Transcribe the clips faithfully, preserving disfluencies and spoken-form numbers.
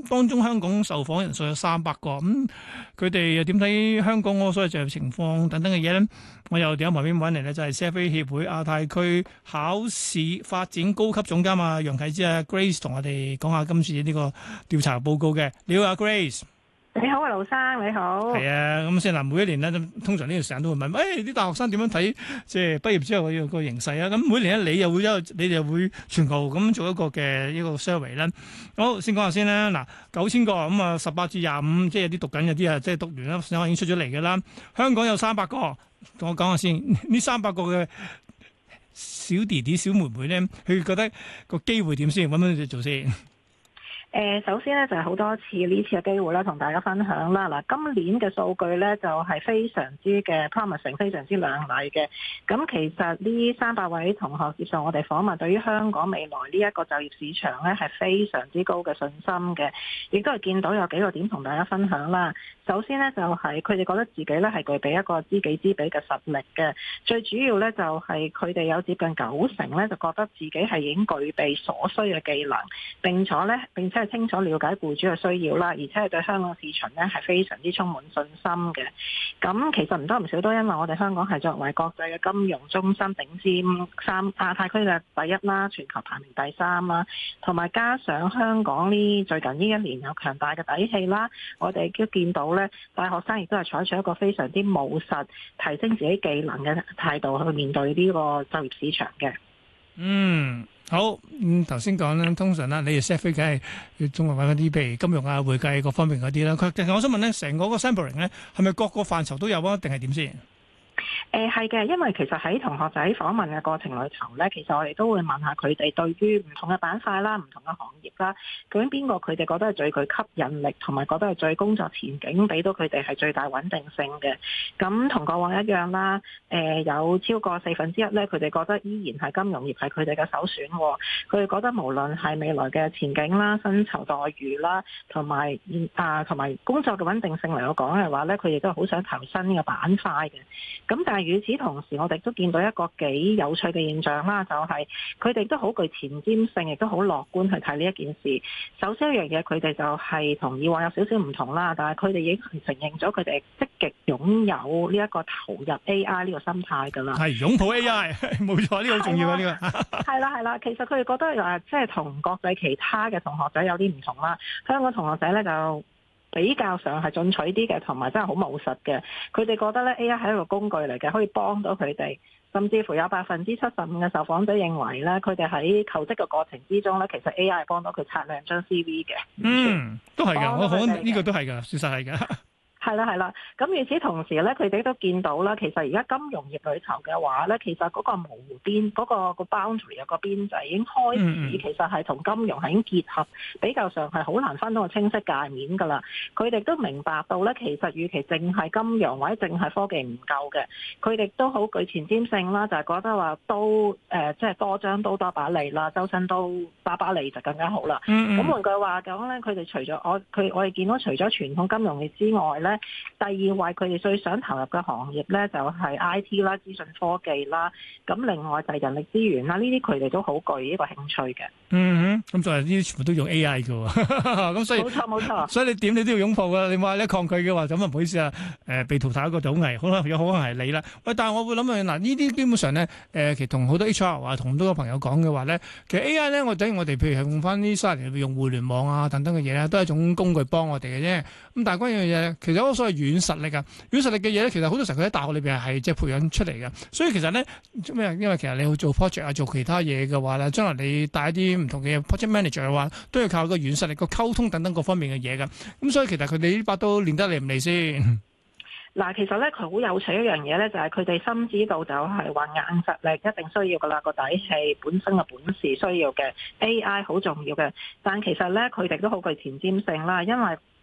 咁當中香港受訪人數有三百個，咁佢哋又點睇香港嗰個所謂就業情況等等嘅嘢咧？我又點喺旁邊揾嚟咧，就係 C F A 協會亞太區考試發展高級總監啊楊啟之啊 Grace 同我哋講下今次呢個調查報告嘅。你好啊 Grace。 你好啊，盧生，你好。 係啊，咁先嗱，每一年咧，通常呢個時間都會問，誒、哎、啲大學生點樣睇即係畢業之後嘅個形勢啊？咁每年咧，你又會一個，你哋會全球咁做一個嘅一個 survey 咧。好，先講下先啦。嗱，九千個咁啊，十八至廿五，即係有啲讀緊，有啲啊，即係讀完啦，已經出咗嚟嘅啦。香港有三百個，同我講下先。呢三百個嘅小弟弟、小妹妹咧，佢覺得個機會點先？揾揾你哋做先。 誒，首先咧就係好多次呢次嘅機會啦，同大家分享啦。嗱，今年嘅數據咧就係非常之嘅 promising，非常之亮麗嘅。咁其實呢三百位同學接受我哋訪問，對於香港未來呢一個就業市場咧係非常之高嘅信心嘅，亦都係見到有幾個點同大家分享啦。首先咧就係佢哋覺得自己咧係具備一個知己知彼嘅實力嘅，最主要咧就係佢哋有接近九成咧就覺得自己係已經具備所需嘅技能，並且咧並且係清楚了解僱主嘅需要啦，而且係對香港市場咧係非常之充滿信心嘅。咁其實唔多唔少都因為我哋香港係作為國際嘅金融中心頂尖三亞太區嘅第一啦，全球排名第三啦，同埋加上香港呢最近呢一年有強大嘅底氣啦，我哋都見到咧大學生亦都係採取一個非常之務實、提升自己技能嘅態度去面對呢個就業市場嘅。 嗯。好，咁頭先講咧，通常啦，你哋 set 飛梗係要中國揾嗰啲，譬如金融啊、會計各方面嗰啲啦。佢其實我想問咧，成個個 sampling 咧，係咪各個範疇都有啊？定係點先？ 誒係嘅，因為其實喺同學仔訪問嘅過程裏頭咧，其實我哋都會問下佢哋對於唔同嘅板塊啦、唔同嘅行業啦，究竟邊個佢哋覺得係最具吸引力，同埋覺得係最工作前景，俾到佢哋係最大穩定性嘅。咁同過往一樣啦，誒有超過四分之一咧，佢哋覺得依然係金融業係佢哋嘅首選。佢哋覺得無論係未來嘅前景啦、薪酬待遇啦，同埋啊同埋工作嘅穩定性嚟講嘅話咧，佢哋都好想投身呢個板塊嘅。咁但係與此同時，我哋都見到一個幾有趣嘅現象啦，就係佢哋都好具前瞻性，亦都好樂觀去睇呢一件事。首先一樣嘢，佢哋就係同以往有少少唔同啦，但係佢哋已經承認咗佢哋積極擁有呢一個投入 A I 呢個心態㗎啦。 係擁抱 A I，冇錯，呢個好重要啊！呢個係啦係啦，其實佢哋覺得誒，即係同國際其他嘅同學仔有啲唔同啦。香港同學仔咧就比較上係進取啲嘅，同埋真係好務實嘅。佢哋覺得咧 A I 係一個工具嚟嘅，可以幫到佢哋。甚至乎有百分之七十五嘅受訪者認為咧，佢哋喺求職嘅過程之中咧，其實 A I 係幫到佢擦亮張 C V 嘅。 嗯，都係㗎，我好呢個都係㗎，事實係㗎。 係啦係啦，咁與此同時咧，佢哋都見到啦，其實而家金融業裏頭嘅話咧，其實嗰個模糊邊嗰、嗰個、嗰個 boundary 有個邊際已經開始，嗯、其實係同金融係已經結合，比較上係好難分到個清晰界面㗎啦。佢哋都明白到咧，其實與其淨係金融或者淨係科技唔夠嘅，佢哋都好具前瞻性啦，就係、是、覺得話都誒，即、呃、係、就是、多張刀多把利啦，周身都把把利就更加好啦。咁、嗯嗯、換句話講咧，佢哋除咗我佢我哋見到除咗傳統金融業之外咧，第二位佢哋最想投入嘅行業咧，就係 I T 啦、資訊科技啦。咁另外就係人力資源啦，呢啲佢哋都好具呢個興趣嘅。 嗯哼，咁就係呢啲全部都用 A I 嘅喎。咁所以冇錯冇錯。 所以你點你都要擁抱㗎。你話你抗拒嘅話，咁啊唔好意思啊。誒，被淘汰一個就好危，可能有可能係你啦。喂，但係我會諗啊，嗱呢啲基本上咧，誒其實同好多 H R 啊，同好多個朋友講嘅話咧，其實 A I 咧，我等於我哋譬如係用翻啲三十年用互聯網啊等等嘅嘢咧，都係一種工具幫我哋嘅啫。咁但係關於樣嘢，其實嗰個所謂軟實力啊，軟實力嘅嘢咧，其實好多時候佢喺大學裏邊係即係培養出嚟嘅。所以其實咧咩？因為其實你去做 project 啊，做其他嘢嘅話咧，將來你帶一啲唔同嘅 project manager 嘅話，都要靠個軟實力、個溝通等等各方面嘅嘢㗎。咁所以其實佢哋呢把刀練得嚟唔嚟先？嗱， 其實咧佢好有趣一樣嘢咧，就係佢哋深知道就係話硬實力一定需要噶啦，個底氣本身嘅本事需要嘅 A I 好重要嘅。但其實咧佢哋都好具前瞻性啦，因為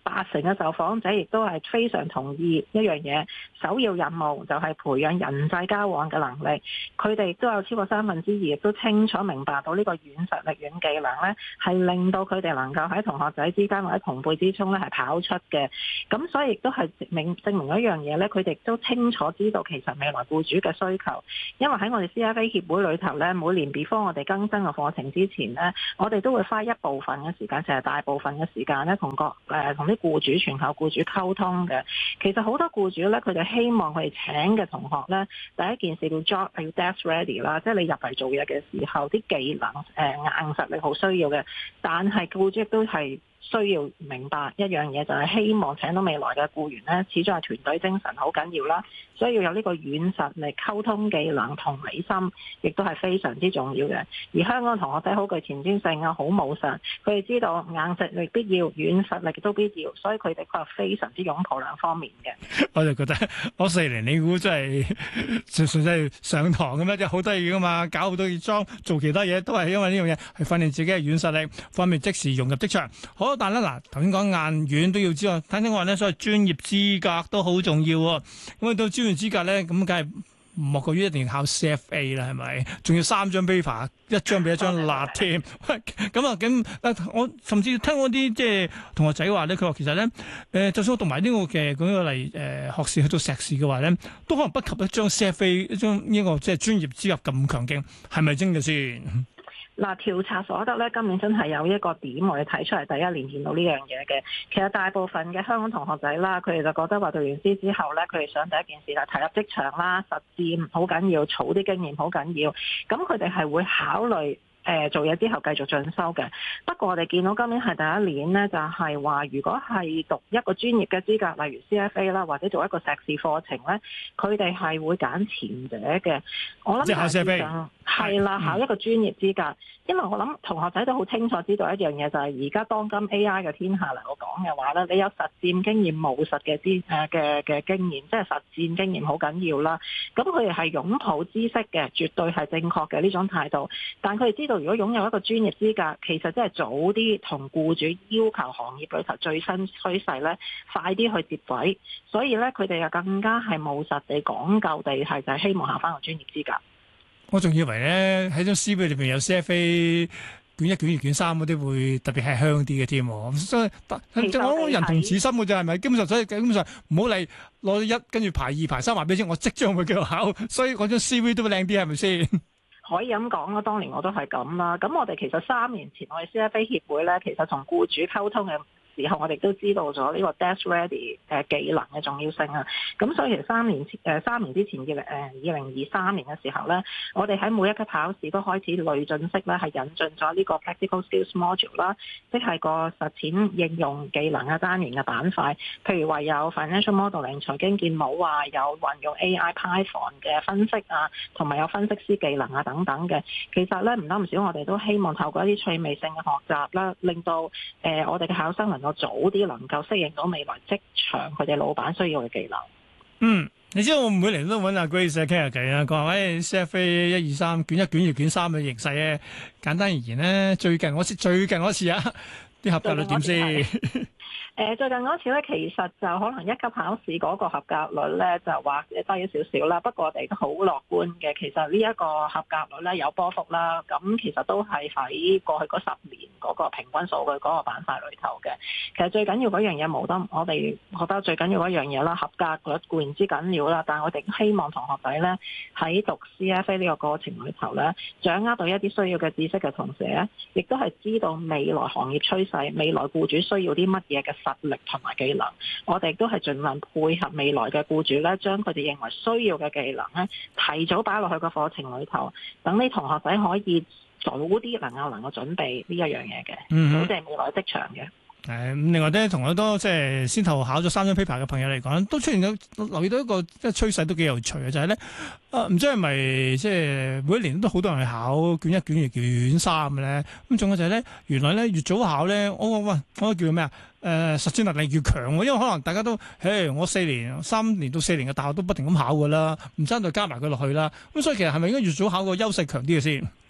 八成嘅受訪者亦都係非常同意一樣嘢，首要任務就係培養人際交往嘅能力。佢哋亦都有超過三分之二亦都清楚明白到呢個軟實力、軟技能咧，係令到佢哋能夠喺同學仔之間或者同輩之中咧係跑出嘅。咁所以亦都係證明證明一樣嘢咧，佢哋都清楚知道其實未來僱主嘅需求。因為喺我哋 C F A 協會裏頭咧，每年 before 我哋更新嘅課程之前咧，我哋都會花一部分嘅時間，就係大部分嘅時間咧，同各誒同啲僱主、全球僱主溝通嘅。其實好多僱主咧，佢哋希望佢哋請嘅同學咧，第一件事叫 job 要 desk ready 啦，即係你入嚟做嘢嘅時候，啲技能誒、呃、硬實力好需要嘅。但係僱主亦都係需要明白一樣嘢，就係希望請到未來嘅僱員咧，始終係團隊精神好緊要啦，所以要有呢個軟實力、溝通技能、同理心，亦都係非常之重要嘅。而香港同學仔好具前瞻性啊，好務實，佢哋知道硬實力必要，軟實力都必要，所以佢哋確係非常之擁抱兩方面嘅。 我就覺得我四年你估真係純粹係上堂咁樣，即係好得意噶嘛，搞好多嘢裝，做其他嘢都係因為呢樣嘢係訓練自己嘅軟實力，方面即時融入職場。好，但係咧嗱，頭先講硬軟都要知道，聽聽話咧，所謂專業資格都好重要喎。咁啊到專業資格咧，咁梗係莫過於一定要考 C F A 啦，係咪？仲要三張 paper， 一張比一張辣添。咁啊咁，我甚至聽嗰啲即係同學仔話咧，佢話其實咧，誒，就算我讀埋呢個嘅舉個例，誒，學士去到碩士嘅話咧，都可能不及一張 C F A 一張呢個即係專業資格咁強勁，係咪真嘅先？ 嗱，調查所得咧，今年真係有一個點我哋睇出嚟，第一年見到呢樣嘢嘅。其實大部分嘅香港同學仔啦，佢哋就覺得話讀完師之後咧，佢哋想第一件事就係投入職場啦，實戰好緊要，儲啲經驗好緊要。咁佢哋係會考慮。誒、呃、做嘢之後繼續進修嘅，不過我哋見到今年係第一年呢，就係、是、話如果係讀一個專業嘅資格，例如 C F A 啦，或者做一個碩士課程呢，佢哋係會揀前者嘅。我諗大致上係啦，考一個專業資格，因為我諗同學仔都好清楚知道一樣嘢，就係而家當今 A I 嘅天下嚟我講嘅話呢，你有實戰經驗、務實嘅資誒嘅嘅經驗，即係實戰經驗好緊要啦。咁佢哋係擁抱知識嘅，絕對係正確嘅呢種態度，但佢哋知道。如果擁有一個專業資格，其實即係早啲同僱主要求行業裏頭最新趨勢咧，快啲去接軌。所以咧，佢哋又更加係務實地講究地係就係希望考翻個專業資格。 我仲以為咧喺張 C V 裏邊有 C F A 卷一、卷二、卷三嗰啲會特別係香啲嘅添。所以即係我人同此心嘅啫，係咪？基本上所以基本上唔好嚟攞一跟住排二、排三話俾你知，我即將會繼續考，所以嗰張 C V 都會靚啲，係咪先？ 可以咁講啦，當年我都係咁啦。咁我哋其實三年前我哋 C F A 協會咧，其實同僱主溝通嘅時候，我哋都知道咗呢個 desk ready 誒技能嘅重要性啊。咁所以其實三年前誒三年之前嘅誒二零二三年嘅時候咧，我哋喺每一級考試都開始累進式咧，係引進咗呢個 practical skills module 啦，即係個實踐應用技能嘅單元嘅板塊。譬如話有 financial modeling 財經建模啊，有運用 A I Python 嘅分析啊，同埋有分析師技能啊等等嘅。其實咧唔多唔少，我哋都希望透過一啲趣味性嘅學習啦，令到誒、呃、我哋嘅考生能夠早啲能夠適應到未來職場佢哋老闆需要嘅技能。 嗯，你知道我每年都揾阿 Grace 傾下偈啊，佢話喂 C F A 一二三卷一、卷二、卷三嘅形勢咧，簡單而言咧，最近我次最近嗰次啊，啲合格率點先？誒最近嗰次咧，其實就可能一級考試嗰個合格率咧，就話低咗少少啦。不過我哋都好樂觀嘅。其實呢一個合格率咧有波幅啦。咁其實都係喺過去嗰十年嗰個平均數據嗰個板塊裏頭嘅。其實最緊要嗰樣嘢冇得，我哋覺得最緊要嗰樣嘢啦，合格率固然之緊要啦。但係我哋希望同學仔咧喺讀 C F A 呢個過程裏頭咧，掌握到一啲需要嘅知識嘅同時咧，亦都係知道未來行業趨勢、未來僱主需要啲乜嘢嘅實力同埋技能，我哋都係盡量配合未來嘅僱主咧，將佢哋認為需要嘅技能咧，提早擺落去個課程裏頭，等啲同學仔可以早啲能夠能夠準備呢一樣嘢嘅，好似未來職場嘅。 誒，另外咧，同好多即係先頭考咗三張 paper 嘅朋友嚟講，都出現咗留意到一個即係趨勢，都幾有趣嘅，就係、是、咧，啊唔知係咪即係每一年都好多人去考卷一、卷二、卷三嘅咧？咁仲有就係咧，原來咧越早考咧，我我喂，我叫咩啊？誒、呃，實戰能力越強喎，因為可能大家都，誒，我四年、三年到四年嘅大學都不停咁考㗎啦，唔爭再加埋佢落去啦。咁所以其實係咪應該越早考個優勢強啲嘅先？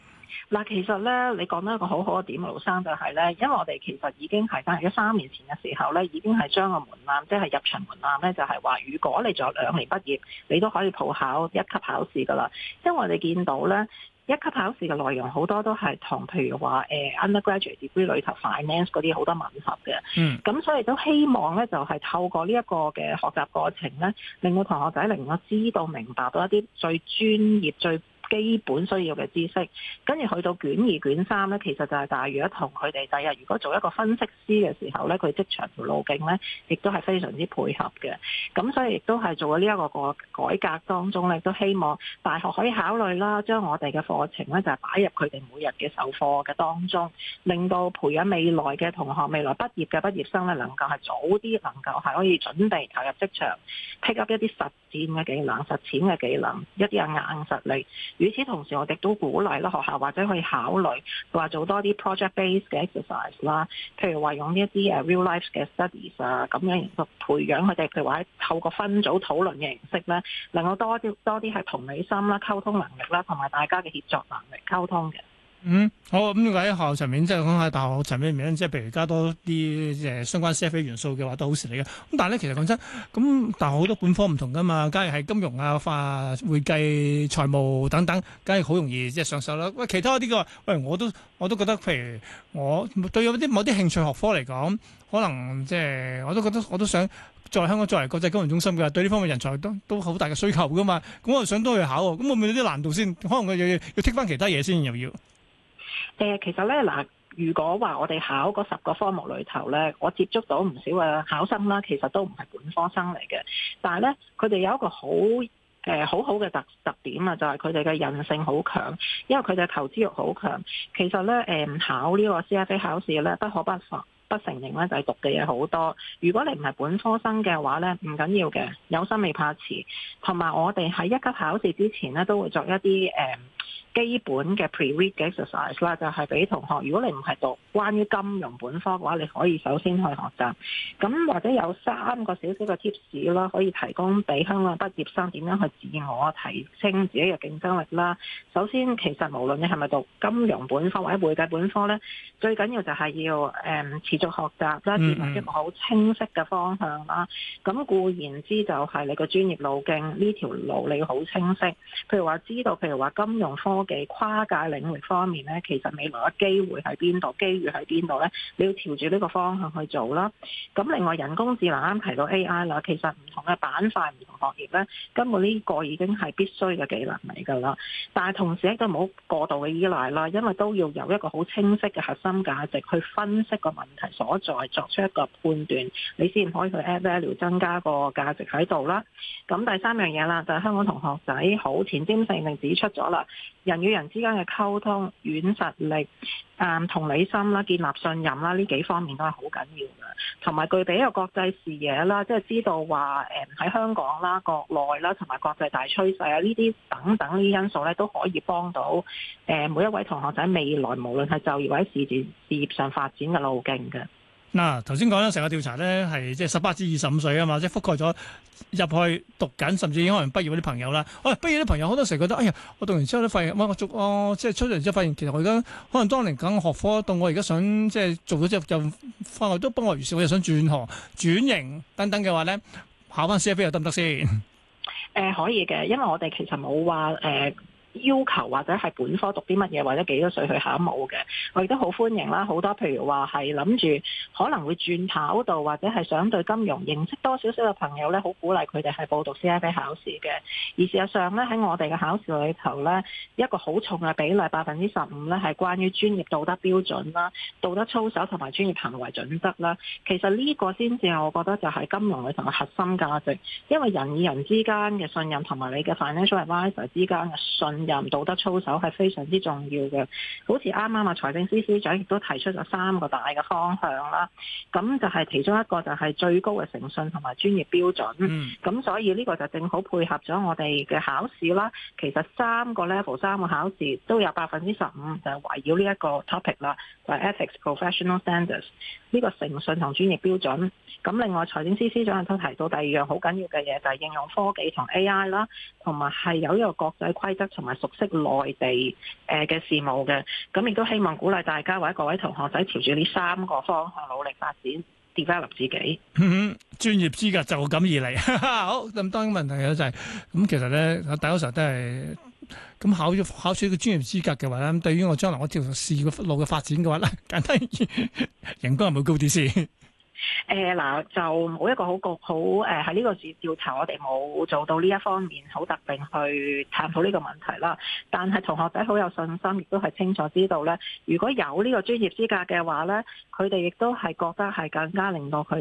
嗱，其實咧，你講到一個好好嘅點，盧生就係咧，因為我哋其實已經係翻喺三年前嘅時候咧，已經係將個門檻，即係入場門檻咧，就係話，如果你仲有兩年畢業，你都可以報考一級考試噶啦。因為我哋見到咧，一級考試嘅內容好多都係同譬如話誒 undergraduate degree 裏頭 finance 嗰啲好多吻合嘅。嗯。咁所以都希望咧，就係透過呢一個嘅學習過程咧，令到同學仔能夠知道明白到一啲最專業最基本需要嘅知識，跟住去到卷二卷三咧，其實就係大約同佢哋第日如果做一個分析師嘅時候咧，佢職場條路徑咧，亦都係非常之配合嘅。咁所以亦都係做咗呢一個個改革當中咧，都希望大學可以考慮啦，將我哋嘅課程咧就係擺入佢哋每日嘅授課嘅當中，令到培養未來嘅同學、未來畢業嘅畢業生咧，能夠係早啲能夠係可以準備投入職場，pick up 一啲實戰嘅技能、實踐嘅技能，一啲嘅硬實力。與此同時，我哋都鼓勵啦，學校或者可以考慮話做多啲 project-based 嘅 exercise 啦，譬如話用呢一啲誒 real life 嘅 studies 啊，咁樣培養佢哋，譬如話透過分組討論嘅形式咧，能夠多啲多啲係同理心啦、溝通能力啦，同埋大家嘅協作能力溝通嘅。 嗯，好，咁點解喺學校層面即係講下大學層面面即係譬如加多啲誒相關 C F A 元素嘅話，都好事嚟嘅。咁但係咧，其實講真，咁大學好多本科唔同噶嘛，假如係金融啊、法、會計、財務等等，梗係好容易即係上手啦。喂，其他啲嘅話，喂，我都我都覺得，譬如我對有啲某啲興趣學科嚟講，可能即係我都覺得我都想作為香港作為國際金融中心嘅，對呢方面人才都都好大嘅需求噶嘛。咁我想都去考喎，咁會唔會有啲難度先？可能我又要要剔翻其他嘢先，又要。 誒，其實咧嗱，如果話我哋考嗰十個科目裏頭咧，我接觸到唔少嘅考生啦，其實都唔係本科生嚟嘅，但係咧佢哋有一個好誒、呃、好好嘅特特點啊，就係佢哋嘅韌性好強，因為佢哋投資欲好強。其實咧誒考呢個 C F A 考試咧，不可不防。不承認咧，就係讀嘅嘢好多。如果你唔係本科生嘅話咧，唔緊要嘅，有心未怕遲。同埋我哋喺一級考試之前咧，都會作一啲誒、呃、基本嘅 pre-read 嘅 exercise 啦，就係俾同學。如果你唔係讀關於金融本科嘅話，你可以首先去學習。咁或者有三個小小嘅 tips 啦，可以提供俾香港畢業生點樣去自我提升自己嘅競爭力啦。首先，其實無論你係咪讀金融本科或者會計本科咧，最緊要就係要誒、嗯持續學習啦，建立一個好清晰嘅方向啦。咁固然之就係你個專業路徑呢條路你要好清晰。譬如話知道，譬如話金融科技跨界領域方面咧，其實未來嘅機會喺邊度，機遇喺邊度咧，你要朝住呢個方向去做啦。咁另外人工智能啱提到 A I 啦，其實唔同嘅板塊、唔同學業咧，根本呢個已經係必須嘅技能嚟㗎啦。但係同時亦都唔好過度嘅依賴啦，因為都要有一個好清晰嘅核心價值去分析個問題所在，作出一個判斷，你先可以去 add value 增加個價值喺度啦。咁第三樣嘢啦，就係、是、香港同學仔好前瞻性定指出咗啦，人與人之間嘅溝通、軟實力、誒同理心啦、建立信任啦，呢幾方面都係好緊要嘅。同埋具備一個國際視野啦，即係知道話誒喺香港啦、國內啦，同埋國際大趨勢啊，呢啲等等呢啲因素咧，都可以幫到誒每一位同學仔未來無論係就業或者事業事業上發展嘅路徑嘅。 嗱，頭先講啦，成個調查咧係即係十八至二十五歲啊嘛，即係覆蓋咗入去讀緊，甚至已經可能畢業嗰啲朋友啦。喂、哎，畢業啲朋友好多時覺得，哎呀，我讀完之後都發現，哇，我做哦，即係出嚟之後發現，其實我而家可能當年講學科，到我而家想即係做咗之後就翻嚟都不外如是，我又想轉行、轉型等等嘅話咧，考翻 C F A 又得唔得先？誒、 呃，可以嘅，因為我哋其實冇話誒。呃要求或者係本科讀啲乜嘢，或者幾多歲去考冇嘅，我亦都好歡迎啦。好多譬如話係諗住可能會轉跑道，或者係想對金融認識多少少嘅朋友咧，好鼓勵佢哋係報讀 C F A 考試嘅。而事實上咧，喺我哋嘅考試裏頭咧，一個好重嘅比例，百分之十五咧係關於專業道德標準啦、道德操守同埋專業行為準則啦。其實呢個先至我覺得就係金融裏頭嘅核心價值，因為人與人之間嘅信任同埋你嘅 financial advisor 之間嘅信任道德操守係非常之重要嘅，好似啱啱啊財政司司長亦都提出咗三個大嘅方向啦。咁就係其中一個就係最高嘅誠信同埋專業標準。咁、嗯、所以呢個就正好配合咗我哋嘅考試啦。其實三個 level 三個考試都有百分之十五就係圍繞呢一個 topic 啦，就係、是、ethics professional standards 呢個誠信同專業標準。咁另外財政司司長亦都提到第二樣好緊要嘅嘢，就係、是、應用科技同 A I 啦，同埋係有一個國際規則同埋埋熟悉內地誒嘅事務嘅。咁亦都希望鼓勵大家或者各位同學仔朝住呢三個方向努力發展 develop 自己。 嗯，專業資格就咁而嚟。好，咁當然問題咧就係、是、咁，其實咧大多時候都係咁考咗考取個專業資格嘅話咧，對於我將來我條事業路嘅發展嘅話咧，簡單而人工係咪高啲先？ 誒嗱、呃，就冇一個好局好誒喺呢個調查，我哋冇做到呢一方面好特定去探討呢個問題啦。但係同學仔好有信心，亦都係清楚知道咧，如果有呢個專業資格嘅話咧，佢哋亦都係覺得係更加令到佢